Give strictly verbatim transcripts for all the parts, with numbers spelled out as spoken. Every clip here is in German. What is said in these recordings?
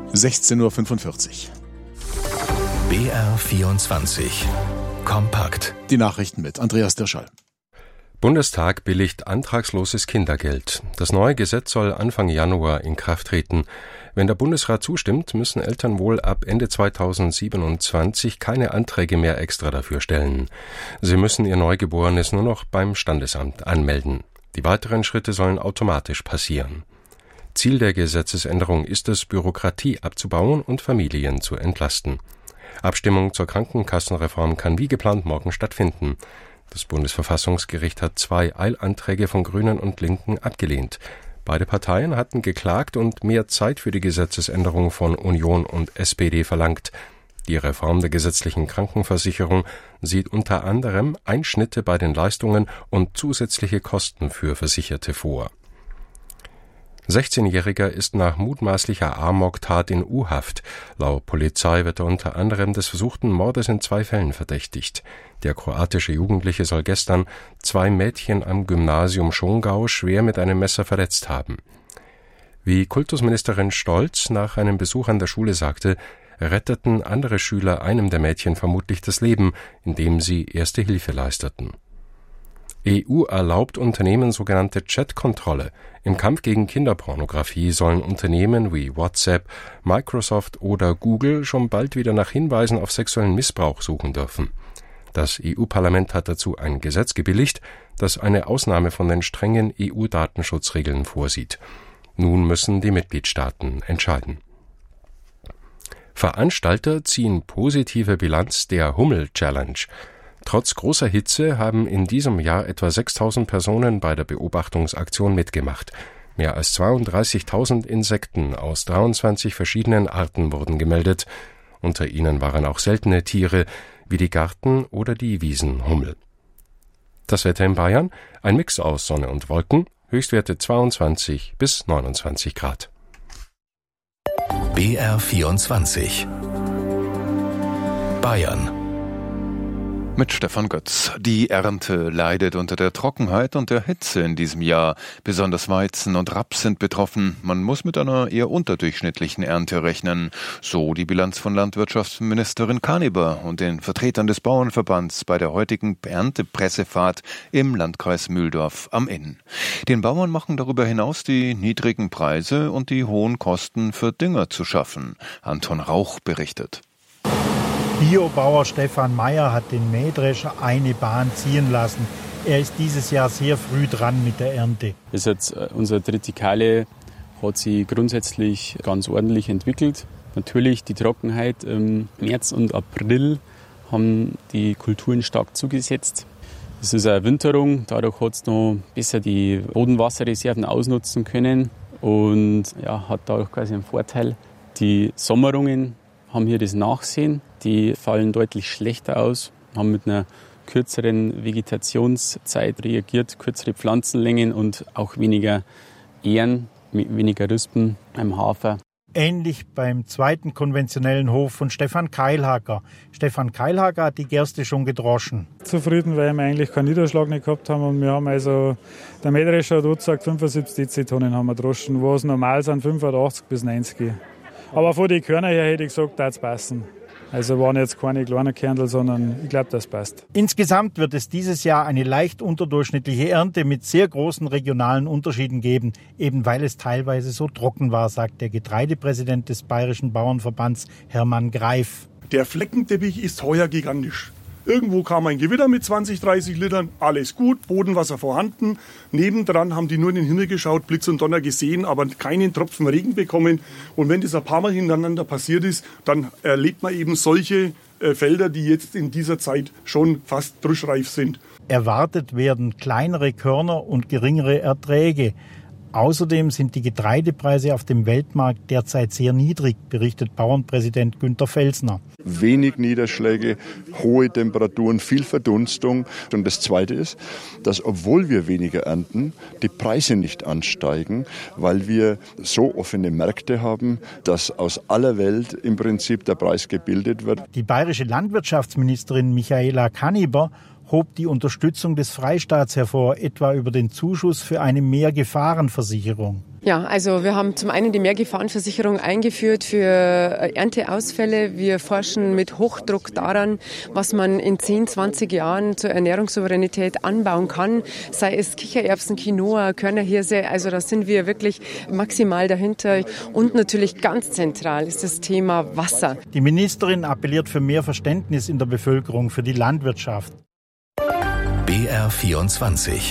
sechzehn Uhr fünfundvierzig. B R vierundzwanzig. Kompakt. Die Nachrichten mit Andreas Dirschall. Bundestag billigt antragsloses Kindergeld. Das neue Gesetz soll Anfang Januar in Kraft treten. Wenn der Bundesrat zustimmt, müssen Eltern wohl ab Ende zweitausendsiebenundzwanzig keine Anträge mehr extra dafür stellen. Sie müssen ihr Neugeborenes nur noch beim Standesamt anmelden. Die weiteren Schritte sollen automatisch passieren. Ziel der Gesetzesänderung ist es, Bürokratie abzubauen und Familien zu entlasten. Abstimmung zur Krankenkassenreform kann wie geplant morgen stattfinden. Das Bundesverfassungsgericht hat zwei Eilanträge von Grünen und Linken abgelehnt. Beide Parteien hatten geklagt und mehr Zeit für die Gesetzesänderung von Union und S P D verlangt. Die Reform der gesetzlichen Krankenversicherung sieht unter anderem Einschnitte bei den Leistungen und zusätzliche Kosten für Versicherte vor. sechzehnjähriger ist nach mutmaßlicher Amoktat in U-Haft. Laut Polizei wird er unter anderem des versuchten Mordes in zwei Fällen verdächtigt. Der kroatische Jugendliche soll gestern zwei Mädchen am Gymnasium Schongau schwer mit einem Messer verletzt haben. Wie Kultusministerin Stolz nach einem Besuch an der Schule sagte, retteten andere Schüler einem der Mädchen vermutlich das Leben, indem sie erste Hilfe leisteten. E U erlaubt Unternehmen sogenannte Chat-Kontrolle. Im Kampf gegen Kinderpornografie sollen Unternehmen wie WhatsApp, Microsoft oder Google schon bald wieder nach Hinweisen auf sexuellen Missbrauch suchen dürfen. Das E U-Parlament hat dazu ein Gesetz gebilligt, das eine Ausnahme von den strengen E U-Datenschutzregeln vorsieht. Nun müssen die Mitgliedstaaten entscheiden. Veranstalter ziehen positive Bilanz der Hummel-Challenge. Trotz großer Hitze haben in diesem Jahr etwa sechstausend Personen bei der Beobachtungsaktion mitgemacht. Mehr als zweiunddreißigtausend Insekten aus dreiundzwanzig verschiedenen Arten wurden gemeldet. Unter ihnen waren auch seltene Tiere wie die Garten- oder die Wiesenhummel. Das Wetter in Bayern, ein Mix aus Sonne und Wolken, Höchstwerte zweiundzwanzig bis neunundzwanzig Grad. B R vierundzwanzig. Bayern. Mit Stefan Götz. Die Ernte leidet unter der Trockenheit und der Hitze in diesem Jahr. Besonders Weizen und Raps sind betroffen. Man muss mit einer eher unterdurchschnittlichen Ernte rechnen. So die Bilanz von Landwirtschaftsministerin Kaniber und den Vertretern des Bauernverbands bei der heutigen Erntepressefahrt im Landkreis Mühldorf am Inn. Den Bauern machen darüber hinaus die niedrigen Preise und die hohen Kosten für Dünger zu schaffen. Anton Rauch berichtet. Biobauer Stefan Meyer hat den Mähdrescher eine Bahn ziehen lassen. Er ist dieses Jahr sehr früh dran mit der Ernte. Das jetzt, unsere Tritikale hat sich grundsätzlich ganz ordentlich entwickelt. Natürlich die Trockenheit im März und April haben die Kulturen stark zugesetzt. Es ist eine Winterung, dadurch hat es noch besser die Bodenwasserreserven ausnutzen können und ja, hat dadurch quasi einen Vorteil. Die Sommerungen haben hier das Nachsehen, die fallen deutlich schlechter aus, haben mit einer kürzeren Vegetationszeit reagiert, kürzere Pflanzenlängen und auch weniger Ähren, weniger Rispen am Hafer. Ähnlich beim zweiten konventionellen Hof von Stefan Keilhager. Stefan Keilhager hat die Gerste schon gedroschen. Zufrieden, weil wir eigentlich keinen Niederschlag nicht gehabt haben und wir haben also, der Mähdrescher hat dort gesagt, fünfundsiebzig Dezitonnen haben wir gedroschen, was normal sind fünfundachtzig bis neunzig. Aber von den Körnern her hätte ich gesagt, das passen. Also waren jetzt keine kleinen Kernel, sondern ich glaube, das passt. Insgesamt wird es dieses Jahr eine leicht unterdurchschnittliche Ernte mit sehr großen regionalen Unterschieden geben, eben weil es teilweise so trocken war, sagt der Getreidepräsident des Bayerischen Bauernverbands Hermann Greif. Der Fleckenteppich ist heuer gigantisch. Irgendwo kam ein Gewitter mit zwanzig, dreißig Litern, alles gut, Bodenwasser vorhanden. Nebendran haben die nur in den Himmel geschaut, Blitz und Donner gesehen, aber keinen Tropfen Regen bekommen. Und wenn das ein paar Mal hintereinander passiert ist, dann erlebt man eben solche äh, Felder, die jetzt in dieser Zeit schon fast druschreif sind. Erwartet werden kleinere Körner und geringere Erträge. Außerdem sind die Getreidepreise auf dem Weltmarkt derzeit sehr niedrig, berichtet Bauernpräsident Günter Felsner. Wenig Niederschläge, hohe Temperaturen, viel Verdunstung. Und das Zweite ist, dass obwohl wir weniger ernten, die Preise nicht ansteigen, weil wir so offene Märkte haben, dass aus aller Welt im Prinzip der Preis gebildet wird. Die bayerische Landwirtschaftsministerin Michaela Kaniber hob die Unterstützung des Freistaats hervor, etwa über den Zuschuss für eine Mehrgefahrenversicherung. Ja, also wir haben zum einen die Mehrgefahrenversicherung eingeführt für Ernteausfälle. Wir forschen mit Hochdruck daran, was man in zehn, zwanzig Jahren zur Ernährungssouveränität anbauen kann. Sei es Kichererbsen, Quinoa, Körnerhirse. Also da sind wir wirklich maximal dahinter. Und natürlich ganz zentral ist das Thema Wasser. Die Ministerin appelliert für mehr Verständnis in der Bevölkerung für die Landwirtschaft. B R vierundzwanzig.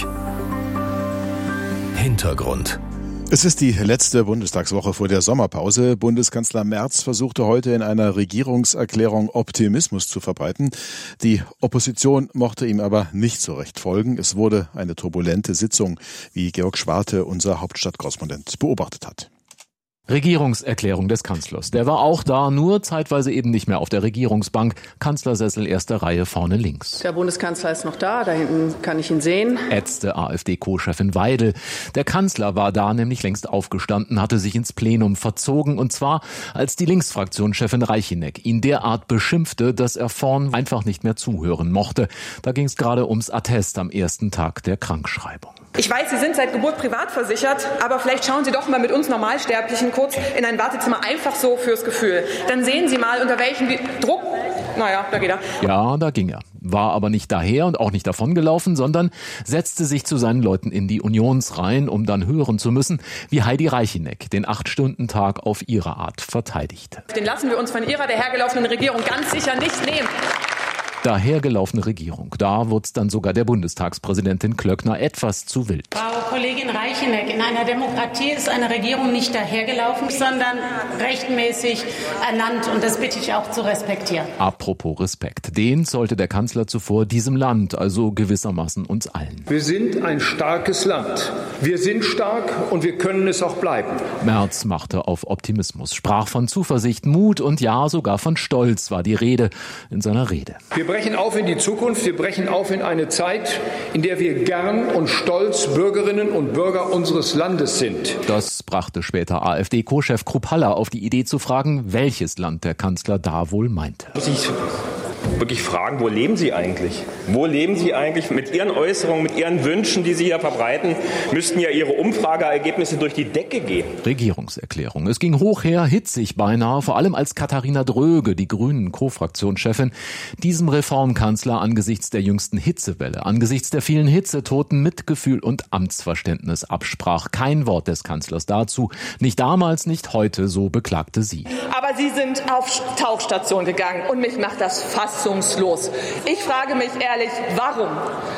Hintergrund. Es ist die letzte Bundestagswoche vor der Sommerpause. Bundeskanzler Merz versuchte heute in einer Regierungserklärung Optimismus zu verbreiten. Die Opposition mochte ihm aber nicht so recht folgen. Es wurde eine turbulente Sitzung, wie Georg Schwarte, unser Hauptstadtkorrespondent, beobachtet hat. Regierungserklärung des Kanzlers. Der war auch da, nur zeitweise eben nicht mehr auf der Regierungsbank. Kanzlersessel erster Reihe vorne links. Der Bundeskanzler ist noch da, da hinten kann ich ihn sehen. Ätzte AfD-Co-Chefin Weidel. Der Kanzler war da nämlich längst aufgestanden, hatte sich ins Plenum verzogen. Und zwar, als die Linksfraktionschefin Reicheneck ihn derart beschimpfte, dass er vorn einfach nicht mehr zuhören mochte. Da ging es gerade ums Attest am ersten Tag der Krankschreibung. Ich weiß, Sie sind seit Geburt privat versichert, aber vielleicht schauen Sie doch mal mit uns Normalsterblichen kurz in ein Wartezimmer, einfach so fürs Gefühl. Dann sehen Sie mal, unter welchem Druck... Naja, da geht er. Ja, da ging er. War aber nicht daher und auch nicht davongelaufen, sondern setzte sich zu seinen Leuten in die Unionsreihen, um dann hören zu müssen, wie Heidi Reicheneck den Acht-Stunden-Tag auf ihre Art verteidigte. Den lassen wir uns von Ihrer dahergelaufenen Regierung ganz sicher nicht nehmen. Dahergelaufene Regierung. Da wird's dann sogar der Bundestagspräsidentin Klöckner etwas zu wild. Frau Kollegin Reicheneck, in einer Demokratie ist eine Regierung nicht dahergelaufen, sondern rechtmäßig ernannt. Und das bitte ich auch zu respektieren. Apropos Respekt. Den sollte der Kanzler zuvor diesem Land, also gewissermaßen uns allen. Wir sind ein starkes Land. Wir sind stark und wir können es auch bleiben. Merz machte auf Optimismus, sprach von Zuversicht, Mut und ja, sogar von Stolz war die Rede in seiner Rede. Wir brechen auf in die Zukunft, wir brechen auf in eine Zeit, in der wir gern und stolz Bürgerinnen und Bürger unseres Landes sind. Das brachte später AfD-Co-Chef Kruppalla auf die Idee zu fragen, welches Land der Kanzler da wohl meinte. Muss ich wirklich fragen, wo leben Sie eigentlich? Wo leben Sie eigentlich? Mit Ihren Äußerungen, mit Ihren Wünschen, die Sie hier verbreiten, müssten ja Ihre Umfrageergebnisse durch die Decke gehen. Regierungserklärung. Es ging hoch her, hitzig beinahe, vor allem als Katharina Dröge, die Grünen-Co-Fraktionschefin, diesem Reformkanzler angesichts der jüngsten Hitzewelle, angesichts der vielen Hitzetoten Mitgefühl und Amtsverständnis absprach. Kein Wort des Kanzlers dazu. Nicht damals, nicht heute, so beklagte sie. Aber Sie sind auf Tauchstation gegangen und mich macht das fassungslos. Ich frage mich ehrlich, warum?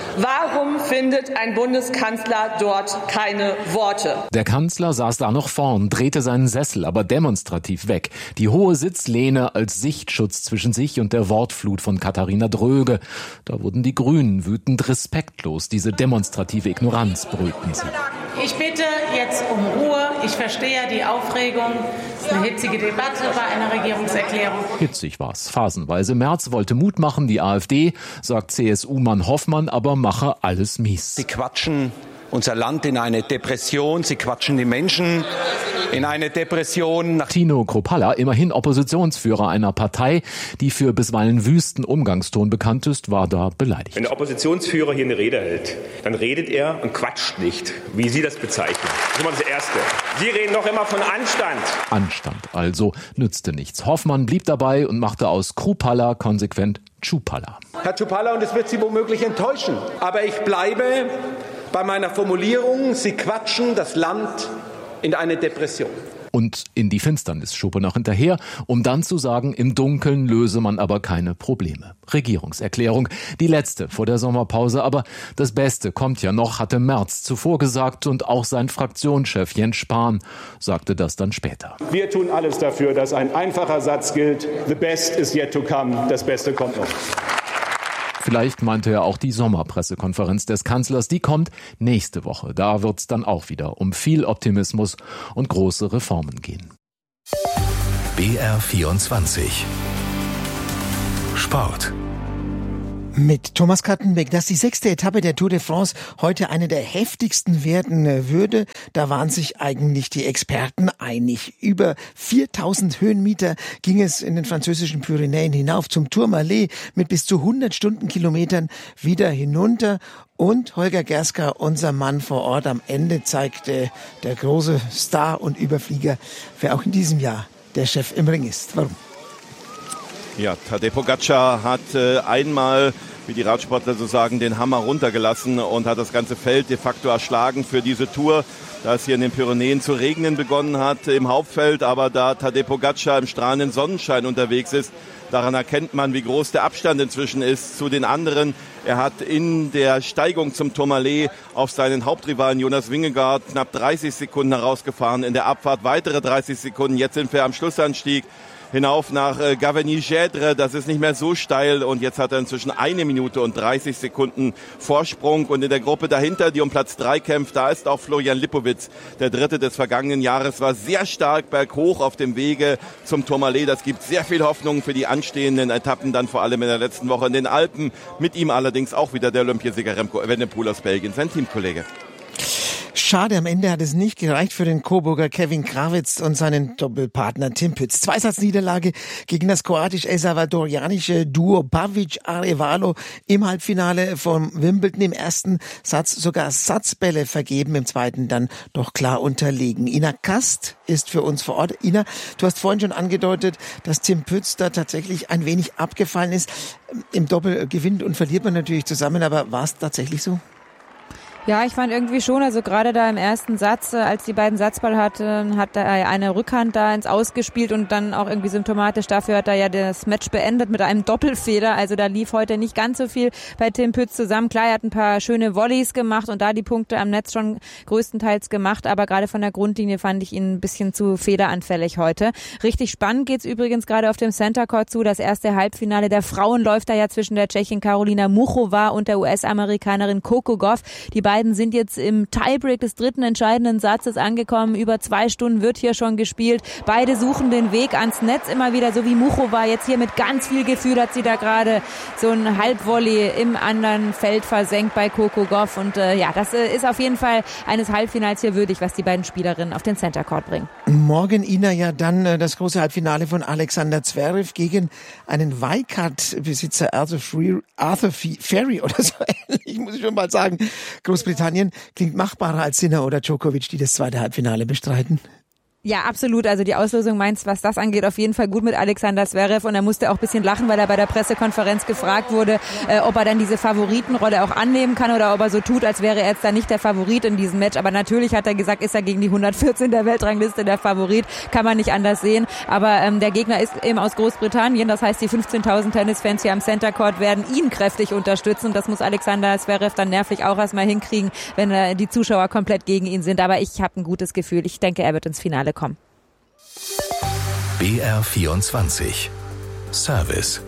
Warum findet ein Bundeskanzler dort keine Worte? Der Kanzler saß da noch vorn, drehte seinen Sessel aber demonstrativ weg. Die hohe Sitzlehne als Sichtschutz zwischen sich und der Wortflut von Katharina Dröge. Da wurden die Grünen wütend respektlos. Diese demonstrative Ignoranz brüllten sie. Ich bitte jetzt um Ruhe. Ich verstehe ja die Aufregung. Es ist eine hitzige Debatte bei einer Regierungserklärung. Hitzig war's, phasenweise. Merz wollte Mut machen, die AfD, sagt C S U-Mann Hoffmann, aber mache alles mies. Sie quatschen unser Land in eine Depression, sie quatschen die Menschen in eine Depression. Tino Kruppalla, immerhin Oppositionsführer einer Partei, die für bisweilen wüsten Umgangston bekannt ist, war da beleidigt. Wenn der Oppositionsführer hier eine Rede hält, dann redet er und quatscht nicht, wie Sie das bezeichnen. Das ist immer das Erste. Sie reden doch immer von Anstand. Anstand also, nützte nichts. Hoffmann blieb dabei und machte aus Kruppalla konsequent Tschupalla. Herr Tschupalla, und es wird Sie womöglich enttäuschen, aber ich bleibe bei meiner Formulierung, Sie quatschen das Land in eine Depression. Und in die Finsternis schob er noch hinterher, um dann zu sagen, im Dunkeln löse man aber keine Probleme. Regierungserklärung, die letzte vor der Sommerpause, aber das Beste kommt ja noch, hatte Merz zuvor gesagt und auch sein Fraktionschef Jens Spahn sagte das dann später. Wir tun alles dafür, dass ein einfacher Satz gilt, the best is yet to come, das Beste kommt noch. Vielleicht meinte er auch die Sommerpressekonferenz des Kanzlers, die kommt nächste Woche. Da wird's dann auch wieder um viel Optimismus und große Reformen gehen. B R vierundzwanzig Sport. Mit Thomas Kattenbeck, dass die sechste Etappe der Tour de France heute eine der heftigsten werden würde, da waren sich eigentlich die Experten einig. Über viertausend Höhenmeter ging es in den französischen Pyrenäen hinauf zum Tourmalet mit bis zu hundert Stundenkilometern wieder hinunter. Und Holger Gerska, unser Mann vor Ort, am Ende zeigte der große Star und Überflieger, wer auch in diesem Jahr der Chef im Ring ist. Warum? Ja, Tadej Pogačar hat äh, einmal, wie die Radsportler so sagen, den Hammer runtergelassen und hat das ganze Feld de facto erschlagen für diese Tour, da es hier in den Pyrenäen zu regnen begonnen hat im Hauptfeld. Aber da Tadej Pogačar im strahlenden Sonnenschein unterwegs ist, daran erkennt man, wie groß der Abstand inzwischen ist zu den anderen. Er hat in der Steigung zum Tourmalet auf seinen Hauptrivalen Jonas Vingegaard knapp dreißig Sekunden herausgefahren, in der Abfahrt weitere dreißig Sekunden. Jetzt sind wir am Schlussanstieg hinauf nach äh, Gavagny-Gedre, das ist nicht mehr so steil und jetzt hat er inzwischen eine Minute und dreißig Sekunden Vorsprung. Und in der Gruppe dahinter, die um Platz drei kämpft, da ist auch Florian Lipowitz, der Dritte des vergangenen Jahres, war sehr stark berghoch auf dem Wege zum Tourmalet. Das gibt sehr viel Hoffnung für die anstehenden Etappen, dann vor allem in der letzten Woche in den Alpen. Mit ihm allerdings auch wieder der Olympiasieger Remco Evenepoel aus Belgien, sein Teamkollege. Schade, am Ende hat es nicht gereicht für den Coburger Kevin Krawitz und seinen Doppelpartner Tim Pütz. Zweisatzniederlage gegen das kroatisch-elsalvadorianische Duo Pavic-Arevalo im Halbfinale von Wimbledon. Im ersten Satz sogar Satzbälle vergeben, im zweiten dann doch klar unterlegen. Ina Kast ist für uns vor Ort. Ina, du hast vorhin schon angedeutet, dass Tim Pütz da tatsächlich ein wenig abgefallen ist. Im Doppel gewinnt und verliert man natürlich zusammen, aber war es tatsächlich so? Ja, ich fand irgendwie schon, also gerade da im ersten Satz, als die beiden Satzball hatten, hat er eine Rückhand da ins Ausgespielt und dann auch irgendwie symptomatisch dafür hat er ja das Match beendet mit einem Doppelfeder. Also da lief heute nicht ganz so viel bei Tim Pütz zusammen. Klar, er hat ein paar schöne Volleys gemacht und da die Punkte am Netz schon größtenteils gemacht, aber gerade von der Grundlinie fand ich ihn ein bisschen zu federanfällig heute. Richtig spannend geht's übrigens gerade auf dem Center Court zu. Das erste Halbfinale der Frauen läuft da ja zwischen der Tschechin Karolina Muchova und der U S-Amerikanerin Coco Gauff. Die beiden sind jetzt im Tiebreak des dritten entscheidenden Satzes angekommen. Über zwei Stunden wird hier schon gespielt. Beide suchen den Weg ans Netz immer wieder, so wie Muchova. Jetzt hier mit ganz viel Gefühl hat sie da gerade so ein Halbvolley im anderen Feld versenkt bei Coco Gauff. Und äh, ja, das äh, ist auf jeden Fall eines Halbfinals hier würdig, was die beiden Spielerinnen auf den Center Court bringen. Morgen, Ina, ja dann äh, das große Halbfinale von Alexander Zverev gegen einen Wirecard-Besitzer Arthur, Free, Arthur Ferry oder so ähnlich, muss ich schon mal sagen. Großbritannien klingt machbarer als Sinner oder Djokovic, die das zweite Halbfinale bestreiten. Ja, absolut. Also die Auslosung meint, was das angeht, auf jeden Fall gut mit Alexander Zverev. Und er musste auch ein bisschen lachen, weil er bei der Pressekonferenz gefragt wurde, äh, ob er dann diese Favoritenrolle auch annehmen kann oder ob er so tut, als wäre er jetzt dann nicht der Favorit in diesem Match. Aber natürlich hat er gesagt, ist er gegen die hundertvierzehn der Weltrangliste der Favorit. Kann man nicht anders sehen. Aber ähm, der Gegner ist eben aus Großbritannien. Das heißt, die fünfzehntausend Tennisfans hier am Center Court werden ihn kräftig unterstützen. Das muss Alexander Zverev dann nervlich auch erstmal hinkriegen, wenn äh, die Zuschauer komplett gegen ihn sind. Aber ich habe ein gutes Gefühl. Ich denke, er wird ins Finale kommen. B R vierundzwanzig Service.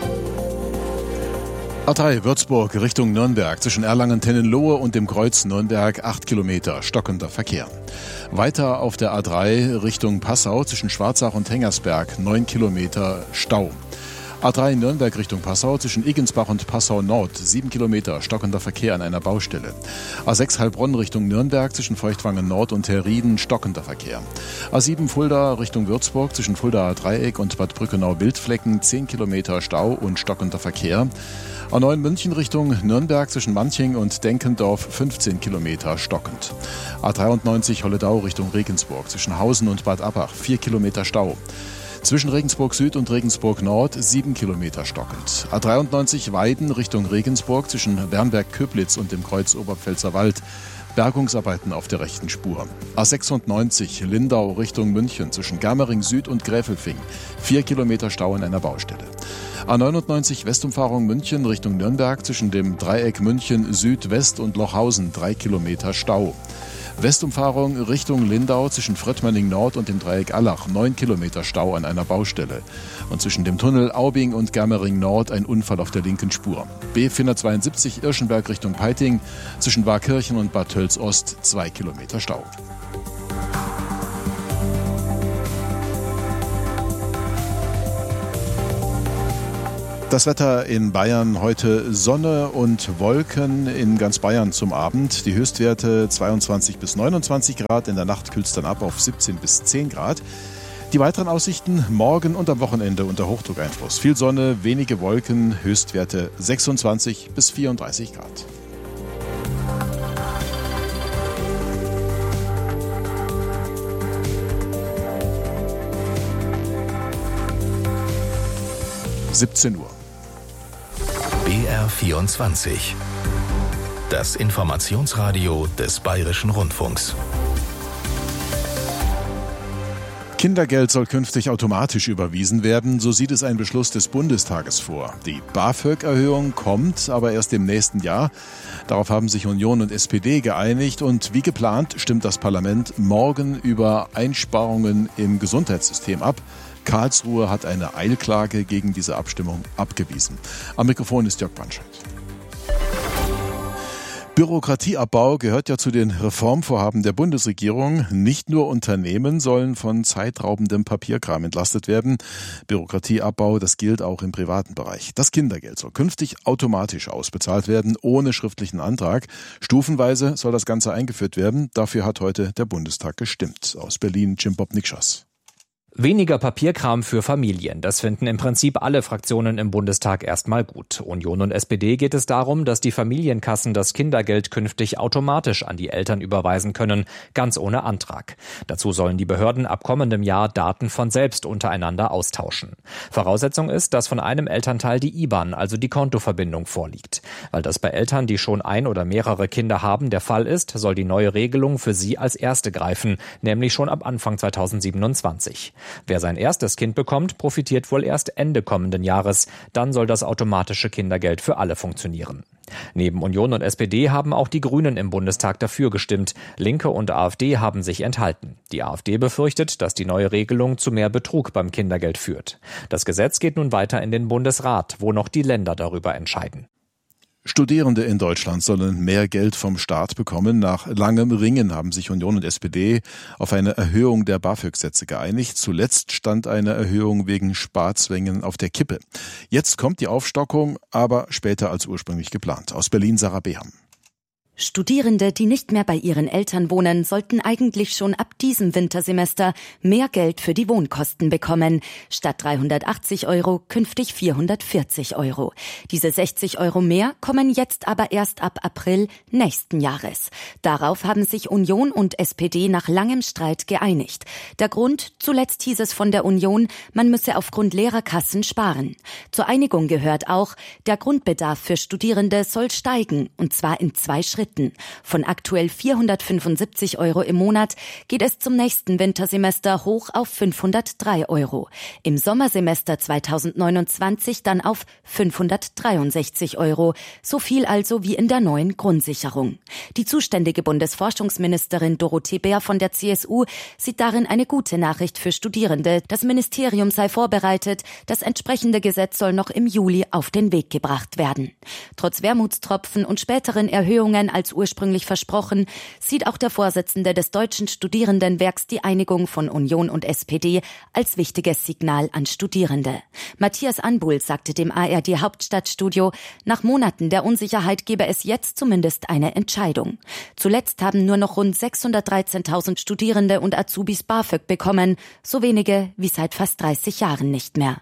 A drei Würzburg Richtung Nürnberg, zwischen Erlangen-Tennenlohe und dem Kreuz Nürnberg acht Kilometer, stockender Verkehr. Weiter auf der A drei Richtung Passau, zwischen Schwarzach und Hengersberg neun Kilometer Stau. A drei Nürnberg Richtung Passau, zwischen Igensbach und Passau Nord, sieben Kilometer, stockender Verkehr an einer Baustelle. A sechs Heilbronn Richtung Nürnberg, zwischen Feuchtwangen Nord und Herrieden, stockender Verkehr. A sieben Fulda Richtung Würzburg, zwischen Fuldaer Dreieck und Bad Brückenau-Wildflecken, zehn Kilometer Stau und stockender Verkehr. A neun München Richtung Nürnberg, zwischen Manching und Denkendorf, fünfzehn Kilometer, stockend. A dreiundneunzig Holledau Richtung Regensburg, zwischen Hausen und Bad Abbach, vier Kilometer Stau. Zwischen Regensburg Süd und Regensburg Nord sieben Kilometer stockend. A dreiundneunzig Weiden Richtung Regensburg, zwischen Bernberg-Köblitz und dem Kreuz Oberpfälzer Wald. Bergungsarbeiten auf der rechten Spur. A sechsundneunzig Lindau Richtung München, zwischen Germering Süd und Gräfelfing. vier Kilometer Stau an einer Baustelle. A neunundneunzig Westumfahrung München Richtung Nürnberg, zwischen dem Dreieck München Süd-West und Lochhausen, drei Kilometer Stau. Westumfahrung Richtung Lindau, zwischen Fröttmanning Nord und dem Dreieck Allach, neun Kilometer Stau an einer Baustelle. Und zwischen dem Tunnel Aubing und Germering Nord ein Unfall auf der linken Spur. B vierhundertzweiundsiebzig Irschenberg Richtung Peiting, zwischen Warkirchen und Bad Tölz Ost, zwei Kilometer Stau. Das Wetter in Bayern heute Sonne und Wolken in ganz Bayern zum Abend. Die Höchstwerte zweiundzwanzig bis neunundzwanzig Grad, in der Nacht kühlt es dann ab auf siebzehn bis zehn Grad. Die weiteren Aussichten morgen und am Wochenende unter Hochdruckeinfluss. Viel Sonne, wenige Wolken, Höchstwerte sechsundzwanzig bis vierunddreißig Grad. siebzehn Uhr. B R vierundzwanzig. Das Informationsradio des Bayerischen Rundfunks. Kindergeld soll künftig automatisch überwiesen werden, so sieht es ein Beschluss des Bundestages vor. Die BAföG-Erhöhung kommt aber erst im nächsten Jahr. Darauf haben sich Union und S P D geeinigt und wie geplant stimmt das Parlament morgen über Einsparungen im Gesundheitssystem ab. Karlsruhe hat eine Eilklage gegen diese Abstimmung abgewiesen. Am Mikrofon ist Jörg Brandscheid. Bürokratieabbau gehört ja zu den Reformvorhaben der Bundesregierung. Nicht nur Unternehmen sollen von zeitraubendem Papierkram entlastet werden. Bürokratieabbau, das gilt auch im privaten Bereich. Das Kindergeld soll künftig automatisch ausbezahlt werden, ohne schriftlichen Antrag. Stufenweise soll das Ganze eingeführt werden. Dafür hat heute der Bundestag gestimmt. Aus Berlin, Jim Bob Nikschas. Weniger Papierkram für Familien, das finden im Prinzip alle Fraktionen im Bundestag erstmal gut. Union und S P D geht es darum, dass die Familienkassen das Kindergeld künftig automatisch an die Eltern überweisen können, ganz ohne Antrag. Dazu sollen die Behörden ab kommendem Jahr Daten von selbst untereinander austauschen. Voraussetzung ist, dass von einem Elternteil die I B A N, also die Kontoverbindung, vorliegt. Weil das bei Eltern, die schon ein oder mehrere Kinder haben, der Fall ist, soll die neue Regelung für sie als erste greifen, nämlich schon ab Anfang zweitausendsiebenundzwanzig. Wer sein erstes Kind bekommt, profitiert wohl erst Ende kommenden Jahres. Dann soll das automatische Kindergeld für alle funktionieren. Neben Union und S P D haben auch die Grünen im Bundestag dafür gestimmt. Linke und AfD haben sich enthalten. Die AfD befürchtet, dass die neue Regelung zu mehr Betrug beim Kindergeld führt. Das Gesetz geht nun weiter in den Bundesrat, wo noch die Länder darüber entscheiden. Studierende in Deutschland sollen mehr Geld vom Staat bekommen. Nach langem Ringen haben sich Union und S P D auf eine Erhöhung der BAföG-Sätze geeinigt. Zuletzt stand eine Erhöhung wegen Sparzwängen auf der Kippe. Jetzt kommt die Aufstockung, aber später als ursprünglich geplant. Aus Berlin, Sarah Beham. Studierende, die nicht mehr bei ihren Eltern wohnen, sollten eigentlich schon ab diesem Wintersemester mehr Geld für die Wohnkosten bekommen. Statt dreihundertachtzig Euro künftig vierhundertvierzig Euro. Diese sechzig Euro mehr kommen jetzt aber erst ab April nächsten Jahres. Darauf haben sich Union und S P D nach langem Streit geeinigt. Der Grund? Zuletzt hieß es von der Union, man müsse aufgrund leerer Kassen sparen. Zur Einigung gehört auch, der Grundbedarf für Studierende soll steigen, und zwar in zwei Schritten. Von aktuell vierhundertfünfundsiebzig Euro im Monat geht es zum nächsten Wintersemester hoch auf fünfhundertdrei Euro. Im Sommersemester zweitausendneunundzwanzig dann auf fünfhundertdreiundsechzig Euro. So viel also wie in der neuen Grundsicherung. Die zuständige Bundesforschungsministerin Dorothee Bär von der C S U sieht darin eine gute Nachricht für Studierende. Das Ministerium sei vorbereitet. Das entsprechende Gesetz soll noch im Juli auf den Weg gebracht werden. Trotz Wermutstropfen und späteren Erhöhungen als ursprünglich versprochen, sieht auch der Vorsitzende des Deutschen Studierendenwerks die Einigung von Union und S P D als wichtiges Signal an Studierende. Matthias Anbuhl sagte dem A R D Hauptstadtstudio, nach Monaten der Unsicherheit gebe es jetzt zumindest eine Entscheidung. Zuletzt haben nur noch rund sechshundertdreizehntausend Studierende und Azubis BAföG bekommen, so wenige wie seit fast dreißig Jahren nicht mehr.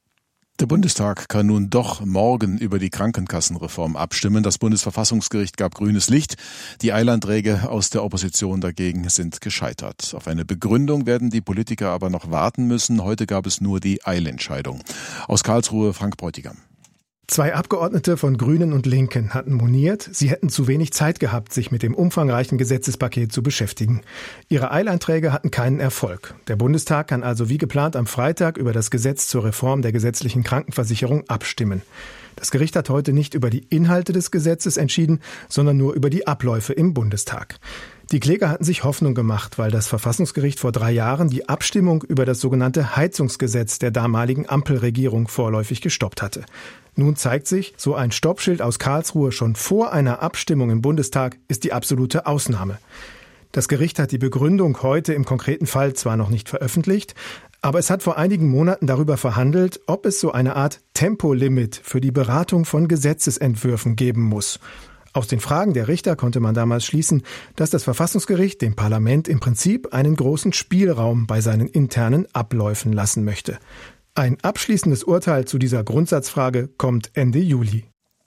Der Bundestag kann nun doch morgen über die Krankenkassenreform abstimmen. Das Bundesverfassungsgericht gab grünes Licht. Die Eilanträge aus der Opposition dagegen sind gescheitert. Auf eine Begründung werden die Politiker aber noch warten müssen. Heute gab es nur die Eilentscheidung. Aus Karlsruhe, Frank Bräutigam. Zwei Abgeordnete von Grünen und Linken hatten moniert, sie hätten zu wenig Zeit gehabt, sich mit dem umfangreichen Gesetzespaket zu beschäftigen. Ihre Eilanträge hatten keinen Erfolg. Der Bundestag kann also wie geplant am Freitag über das Gesetz zur Reform der gesetzlichen Krankenversicherung abstimmen. Das Gericht hat heute nicht über die Inhalte des Gesetzes entschieden, sondern nur über die Abläufe im Bundestag. Die Kläger hatten sich Hoffnung gemacht, weil das Verfassungsgericht vor drei Jahren die Abstimmung über das sogenannte Heizungsgesetz der damaligen Ampelregierung vorläufig gestoppt hatte. Nun zeigt sich, so ein Stoppschild aus Karlsruhe schon vor einer Abstimmung im Bundestag ist die absolute Ausnahme. Das Gericht hat die Begründung heute im konkreten Fall zwar noch nicht veröffentlicht, aber es hat vor einigen Monaten darüber verhandelt, ob es so eine Art Tempolimit für die Beratung von Gesetzesentwürfen geben muss. Aus den Fragen der Richter konnte man damals schließen, dass das Verfassungsgericht dem Parlament im Prinzip einen großen Spielraum bei seinen internen Abläufen lassen möchte. Ein abschließendes Urteil zu dieser Grundsatzfrage kommt Ende Juli.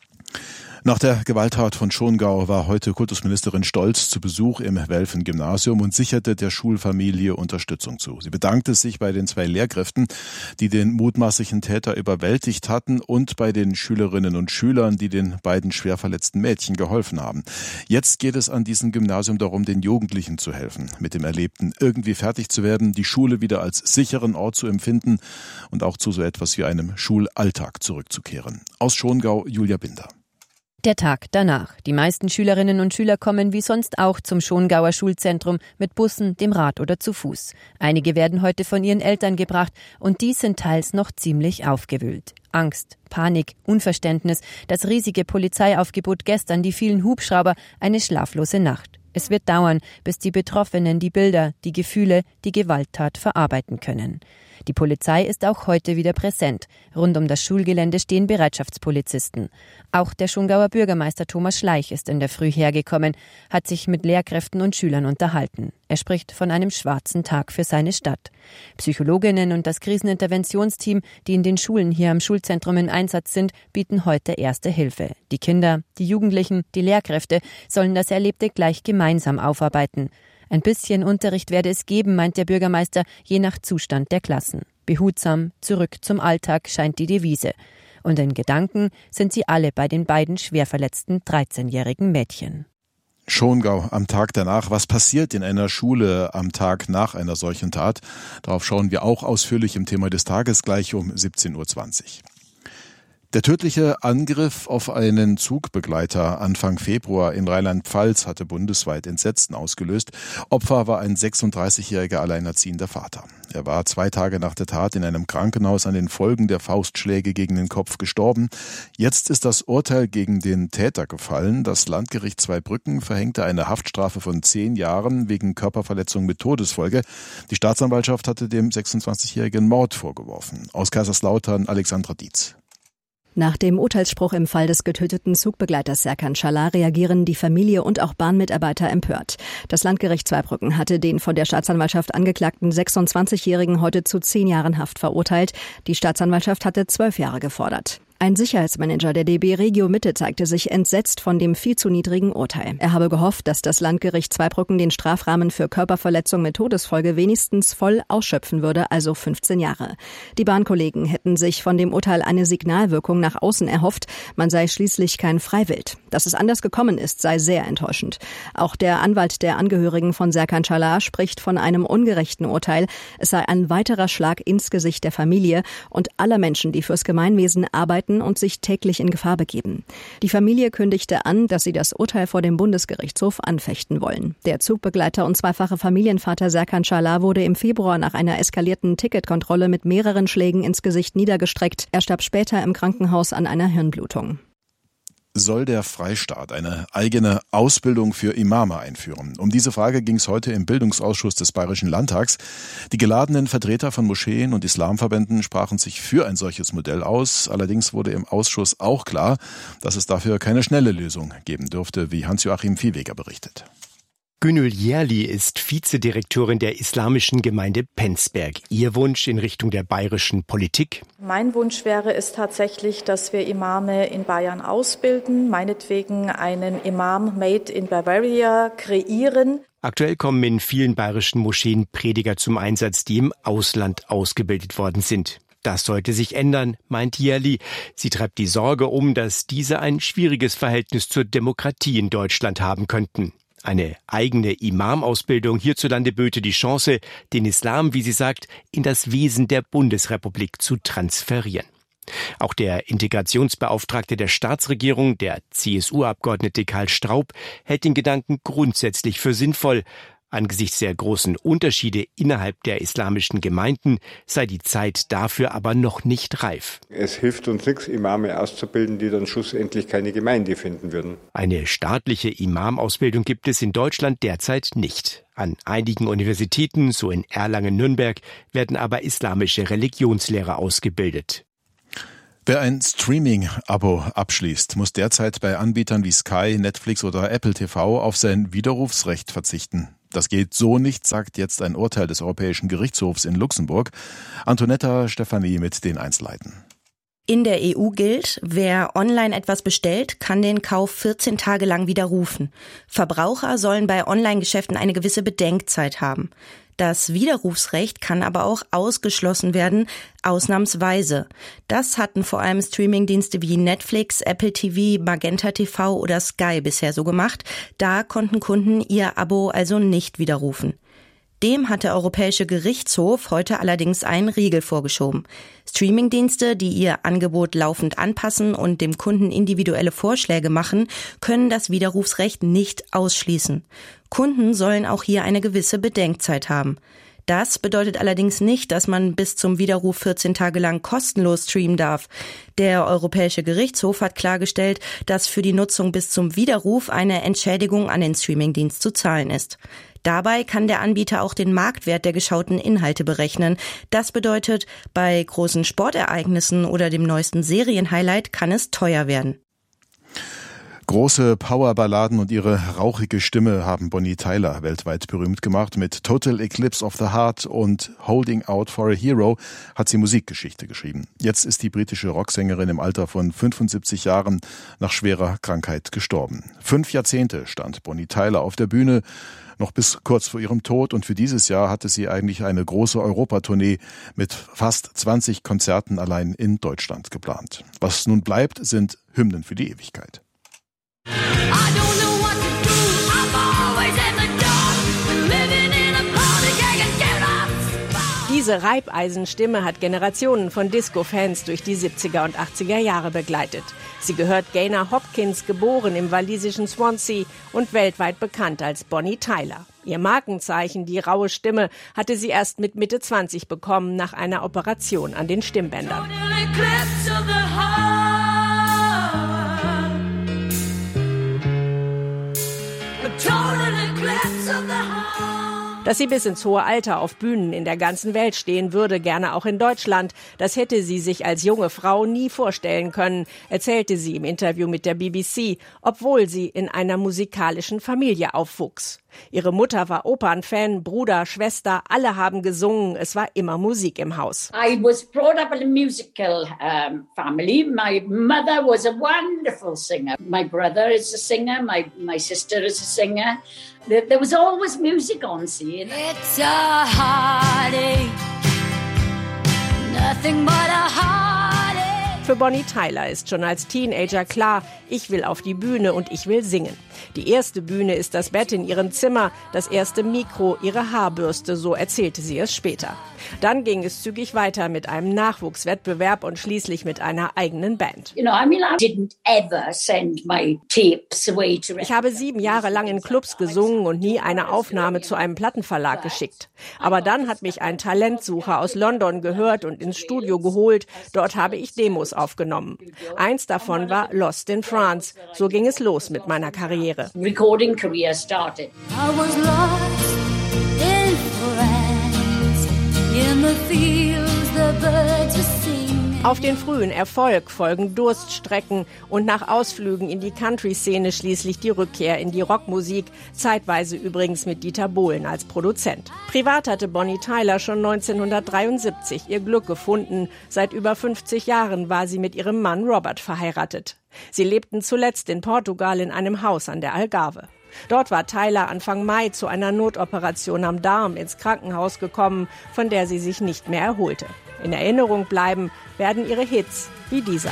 Nach der Gewalttat von Schongau war heute Kultusministerin Stolz zu Besuch im Welfen-Gymnasium und sicherte der Schulfamilie Unterstützung zu. Sie bedankte sich bei den zwei Lehrkräften, die den mutmaßlichen Täter überwältigt hatten, und bei den Schülerinnen und Schülern, die den beiden schwer verletzten Mädchen geholfen haben. Jetzt geht es an diesem Gymnasium darum, den Jugendlichen zu helfen, mit dem Erlebten irgendwie fertig zu werden, die Schule wieder als sicheren Ort zu empfinden und auch zu so etwas wie einem Schulalltag zurückzukehren. Aus Schongau, Julia Binder. Der Tag danach. Die meisten Schülerinnen und Schüler kommen wie sonst auch zum Schongauer Schulzentrum mit Bussen, dem Rad oder zu Fuß. Einige werden heute von ihren Eltern gebracht und die sind teils noch ziemlich aufgewühlt. Angst, Panik, Unverständnis, das riesige Polizeiaufgebot gestern, die vielen Hubschrauber, eine schlaflose Nacht. Es wird dauern, bis die Betroffenen die Bilder, die Gefühle, die Gewalttat verarbeiten können. Die Polizei ist auch heute wieder präsent. Rund um das Schulgelände stehen Bereitschaftspolizisten. Auch der Schongauer Bürgermeister Thomas Schleich ist in der Früh hergekommen, hat sich mit Lehrkräften und Schülern unterhalten. Er spricht von einem schwarzen Tag für seine Stadt. Psychologinnen und das Kriseninterventionsteam, die in den Schulen hier am Schulzentrum in Einsatz sind, bieten heute erste Hilfe. Die Kinder, die Jugendlichen, die Lehrkräfte sollen das Erlebte gleich gemeinsam aufarbeiten. Ein bisschen Unterricht werde es geben, meint der Bürgermeister, je nach Zustand der Klassen. Behutsam, zurück zum Alltag scheint die Devise. Und in Gedanken sind sie alle bei den beiden schwer verletzten dreizehnjährigen Mädchen. Schongau am Tag danach. Was passiert in einer Schule am Tag nach einer solchen Tat? Darauf schauen wir auch ausführlich im Thema des Tages gleich um siebzehn Uhr zwanzig. Der tödliche Angriff auf einen Zugbegleiter Anfang Februar in Rheinland-Pfalz hatte bundesweit Entsetzen ausgelöst. Opfer war ein sechsunddreißigjähriger alleinerziehender Vater. Er war zwei Tage nach der Tat in einem Krankenhaus an den Folgen der Faustschläge gegen den Kopf gestorben. Jetzt ist das Urteil gegen den Täter gefallen. Das Landgericht Zweibrücken verhängte eine Haftstrafe von zehn Jahren wegen Körperverletzung mit Todesfolge. Die Staatsanwaltschaft hatte dem sechsundzwanzigjährigen Mord vorgeworfen. Aus Kaiserslautern Alexandra Dietz. Nach dem Urteilsspruch im Fall des getöteten Zugbegleiters Serkan Çalar reagieren die Familie und auch Bahnmitarbeiter empört. Das Landgericht Zweibrücken hatte den von der Staatsanwaltschaft angeklagten sechsundzwanzigjährigen heute zu zehn Jahren Haft verurteilt. Die Staatsanwaltschaft hatte zwölf Jahre gefordert. Ein Sicherheitsmanager der D B Regio Mitte zeigte sich entsetzt von dem viel zu niedrigen Urteil. Er habe gehofft, dass das Landgericht Zweibrücken den Strafrahmen für Körperverletzung mit Todesfolge wenigstens voll ausschöpfen würde, also fünfzehn Jahre. Die Bahnkollegen hätten sich von dem Urteil eine Signalwirkung nach außen erhofft. Man sei schließlich kein Freiwild. Dass es anders gekommen ist, sei sehr enttäuschend. Auch der Anwalt der Angehörigen von Serkan Çalar spricht von einem ungerechten Urteil. Es sei ein weiterer Schlag ins Gesicht der Familie und aller Menschen, die fürs Gemeinwesen arbeiten und sich täglich in Gefahr begeben. Die Familie kündigte an, dass sie das Urteil vor dem Bundesgerichtshof anfechten wollen. Der Zugbegleiter und zweifache Familienvater Serkan Çalar wurde im Februar nach einer eskalierten Ticketkontrolle mit mehreren Schlägen ins Gesicht niedergestreckt. Er starb später im Krankenhaus an einer Hirnblutung. Soll der Freistaat eine eigene Ausbildung für Imame einführen? Um diese Frage ging es heute im Bildungsausschuss des Bayerischen Landtags. Die geladenen Vertreter von Moscheen und Islamverbänden sprachen sich für ein solches Modell aus. Allerdings wurde im Ausschuss auch klar, dass es dafür keine schnelle Lösung geben dürfte, wie Hans-Joachim Viehweger berichtet. Gönül Yerli ist Vizedirektorin der islamischen Gemeinde Penzberg. Ihr Wunsch in Richtung der bayerischen Politik? Mein Wunsch wäre es tatsächlich, dass wir Imame in Bayern ausbilden, meinetwegen einen Imam Made in Bavaria kreieren. Aktuell kommen in vielen bayerischen Moscheen Prediger zum Einsatz, die im Ausland ausgebildet worden sind. Das sollte sich ändern, meint Yerli. Sie treibt die Sorge um, dass diese ein schwieriges Verhältnis zur Demokratie in Deutschland haben könnten. Eine eigene Imam-Ausbildung hierzulande böte die Chance, den Islam, wie sie sagt, in das Wesen der Bundesrepublik zu transferieren. Auch der Integrationsbeauftragte der Staatsregierung, der C S U-Abgeordnete Karl Straub, hält den Gedanken grundsätzlich für sinnvoll. Angesichts der großen Unterschiede innerhalb der islamischen Gemeinden sei die Zeit dafür aber noch nicht reif. Es hilft uns nichts, Imame auszubilden, die dann schlussendlich keine Gemeinde finden würden. Eine staatliche Imamausbildung gibt es in Deutschland derzeit nicht. An einigen Universitäten, so in Erlangen-Nürnberg, werden aber islamische Religionslehrer ausgebildet. Wer ein Streaming-Abo abschließt, muss derzeit bei Anbietern wie Sky, Netflix oder Apple T V auf sein Widerrufsrecht verzichten. Das geht so nicht, sagt jetzt ein Urteil des Europäischen Gerichtshofs in Luxemburg. Antonetta Stefanie mit den Einzelheiten. In der E U gilt, wer online etwas bestellt, kann den Kauf vierzehn Tage lang widerrufen. Verbraucher sollen bei Online-Geschäften eine gewisse Bedenkzeit haben. Das Widerrufsrecht kann aber auch ausgeschlossen werden, ausnahmsweise. Das hatten vor allem Streamingdienste wie Netflix, Apple T V, Magenta T V oder Sky bisher so gemacht. Da konnten Kunden ihr Abo also nicht widerrufen. Dem hat der Europäische Gerichtshof heute allerdings einen Riegel vorgeschoben. Streamingdienste, die ihr Angebot laufend anpassen und dem Kunden individuelle Vorschläge machen, können das Widerrufsrecht nicht ausschließen. Kunden sollen auch hier eine gewisse Bedenkzeit haben. Das bedeutet allerdings nicht, dass man bis zum Widerruf vierzehn Tage lang kostenlos streamen darf. Der Europäische Gerichtshof hat klargestellt, dass für die Nutzung bis zum Widerruf eine Entschädigung an den Streamingdienst zu zahlen ist. Dabei kann der Anbieter auch den Marktwert der geschauten Inhalte berechnen. Das bedeutet, bei großen Sportereignissen oder dem neuesten Serienhighlight kann es teuer werden. Große Powerballaden und ihre rauchige Stimme haben Bonnie Tyler weltweit berühmt gemacht. Mit Total Eclipse of the Heart und Holding Out for a Hero hat sie Musikgeschichte geschrieben. Jetzt ist die britische Rocksängerin im Alter von fünfundsiebzig Jahren nach schwerer Krankheit gestorben. Fünf Jahrzehnte stand Bonnie Tyler auf der Bühne, noch bis kurz vor ihrem Tod, und für dieses Jahr hatte sie eigentlich eine große Europatournee mit fast zwanzig Konzerten allein in Deutschland geplant. Was nun bleibt, sind Hymnen für die Ewigkeit. Diese Reibeisenstimme hat Generationen von Disco-Fans durch die siebziger und achtziger Jahre begleitet. Sie gehört Gaynor Hopkins, geboren im walisischen Swansea und weltweit bekannt als Bonnie Tyler. Ihr Markenzeichen, die raue Stimme, hatte sie erst mit Mitte zwanzig bekommen, nach einer Operation an den Stimmbändern. Dass sie bis ins hohe Alter auf Bühnen in der ganzen Welt stehen würde, gerne auch in Deutschland, das hätte sie sich als junge Frau nie vorstellen können, erzählte sie im Interview mit der B B C, obwohl sie in einer musikalischen Familie aufwuchs. Ihre Mutter war Opernfan, Bruder, Schwester, alle haben gesungen, es war immer Musik im Haus. I was brought up in a musical um, family. My mother was a wonderful singer. My brother is a singer, my, my sister is a singer. There, there was always music on scene. It's a heartache, nothing but a heartache. Für Bonnie Tyler ist schon als Teenager klar, ich will auf die Bühne und ich will singen. Die erste Bühne ist das Bett in ihrem Zimmer, das erste Mikro, ihre Haarbürste, so erzählte sie es später. Dann ging es zügig weiter mit einem Nachwuchswettbewerb und schließlich mit einer eigenen Band. You know, I mean, I didn't ever send my tapes away to. Ich habe sieben Jahre lang in Clubs gesungen und nie eine Aufnahme zu einem Plattenverlag geschickt. Aber dann hat mich ein Talentsucher aus London gehört und ins Studio geholt. Dort habe ich Demos aufgenommen. Eins davon war Lost in France. So ging es los mit meiner Karriere. Recording career started. I was lost in France, in the fields the birds were singing. Auf den frühen Erfolg folgen Durststrecken und nach Ausflügen in die Country-Szene schließlich die Rückkehr in die Rockmusik, zeitweise übrigens mit Dieter Bohlen als Produzent. Privat hatte Bonnie Tyler schon neunzehnhundertdreiundsiebzig ihr Glück gefunden. Seit über fünfzig Jahren war sie mit ihrem Mann Robert verheiratet. Sie lebten zuletzt in Portugal in einem Haus an der Algarve. Dort war Tyler Anfang Mai zu einer Notoperation am Darm ins Krankenhaus gekommen, von der sie sich nicht mehr erholte. In Erinnerung bleiben werden ihre Hits wie dieser.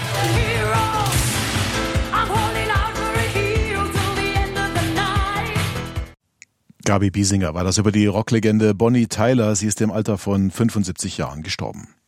Gabi Biesinger war das über die Rocklegende Bonnie Tyler. Sie ist im Alter von fünfundsiebzig Jahren gestorben.